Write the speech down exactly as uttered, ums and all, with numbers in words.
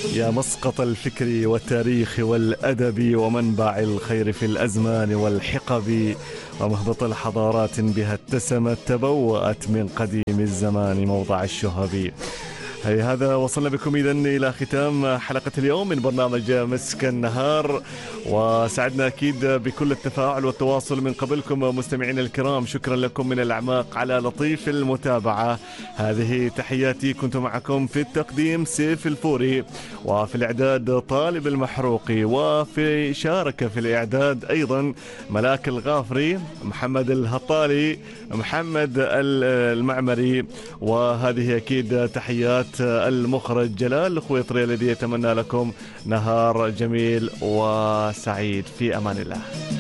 يا مسقط الفكر والتاريخ والأدب ومنبع الخير في الأزمان والحقب ومهبط الحضارات بها اتسمت تبوأت من قديم الزمان موضع الشهب. هي هذا وصلنا بكم إذن إلى ختام حلقة اليوم من برنامج مسك النهار، وسعدنا أكيد بكل التفاعل والتواصل من قبلكم مستمعين الكرام. شكرا لكم من الأعماق على لطيف المتابعة. هذه تحياتي، كنت معكم في التقديم سيف الفوري، وفي الإعداد طالب المحروقي، وفي شارك في الإعداد أيضا ملاك الغافري، محمد الهطالي، محمد المعمري. وهذه أكيد تحيات المخرج جلال الخويطري الذي يتمنى لكم نهار جميل وسعيد. في أمان الله.